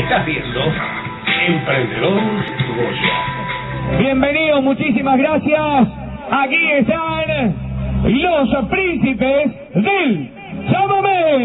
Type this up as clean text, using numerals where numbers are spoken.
Estás viendo Emprendedor Goya. Bienvenidos, muchísimas gracias. Aquí están los príncipes del chamamé.